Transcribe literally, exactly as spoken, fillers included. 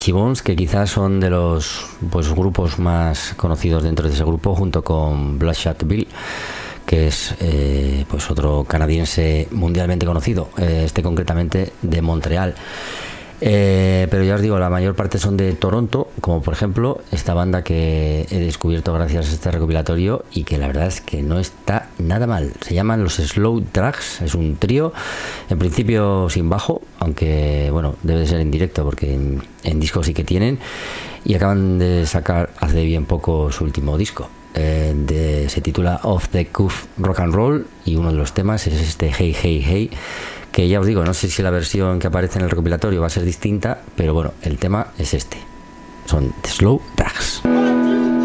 Bones, que quizás son de los pues grupos más conocidos dentro de ese grupo, junto con Bloodshot Bill, que es eh, pues otro canadiense mundialmente conocido, eh, este concretamente de Montreal. Eh, pero ya os digo, la mayor parte son de Toronto, como por ejemplo esta banda que he descubierto gracias a este recopilatorio y que la verdad es que no está nada mal. Se llaman los Slow Drags, es un trío, en principio sin bajo, aunque bueno, debe de ser en directo porque en, en disco sí que tienen, y acaban de sacar hace bien poco su último disco. Eh, de, se titula Off the Cuff Rock and Roll y uno de los temas es este Hey Hey Hey, que ya os digo, no sé si la versión que aparece en el recopilatorio va a ser distinta, pero bueno, el tema es este. Son The Slow Drags.